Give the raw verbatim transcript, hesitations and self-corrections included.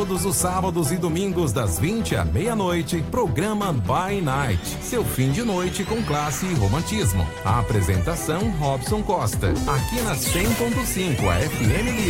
Todos os sábados e domingos das vinte à meia-noite, programa By Night. Seu fim de noite com classe e romantismo. A apresentação Robson Costa. Aqui na cem ponto cinco, a F M Livre.